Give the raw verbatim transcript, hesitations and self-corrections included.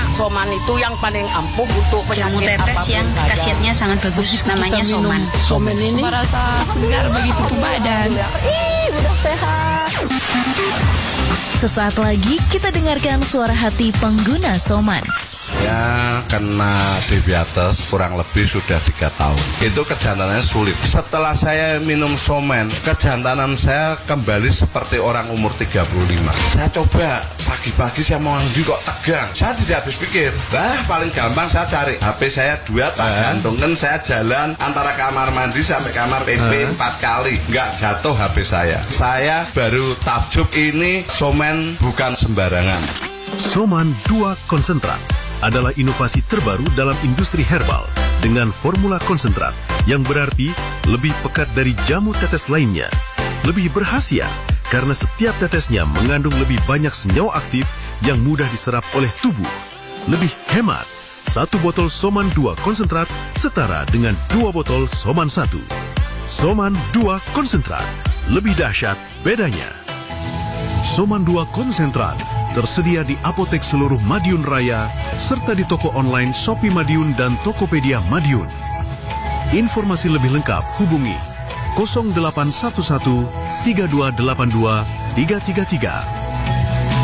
Soman itu yang paling ampuh untuk jamu penyakit tetes apapun yang saja. khasiatnya sangat bagus, namanya Soman. Soman ini merasa segar begitu ke badan. Ih, udah sehat. Sesaat lagi kita dengarkan suara hati pengguna Soman. Ya, kena diabetes kurang lebih sudah tiga tahun. Itu kejantanannya sulit. Setelah saya minum Soman, kejantanan saya kembali seperti orang umur tiga puluh lima. Saya coba, pagi-pagi saya mau mandi kok tegang. Saya tidak habis pikir. Bah, paling gampang saya cari H P saya dua, tak gantungkan, saya jalan antara kamar mandi sampai kamar P P empat kali. Nggak jatuh H P saya. Saya baru takjub, ini Soman bukan sembarangan. Soman dua konsentrat adalah inovasi terbaru dalam industri herbal dengan formula konsentrat yang berarti lebih pekat dari jamu tetes lainnya. Lebih berkhasiat karena setiap tetesnya mengandung lebih banyak senyawa aktif yang mudah diserap oleh tubuh. Lebih hemat, satu botol Soman dua konsentrat setara dengan dua botol Soman satu. Soman dua konsentrat, lebih dahsyat bedanya. Soman dua konsentrat tersedia di apotek seluruh Madiun Raya serta di toko online Shopee Madiun dan Tokopedia Madiun. Informasi lebih lengkap hubungi nol delapan satu satu tiga dua delapan dua tiga tiga tiga.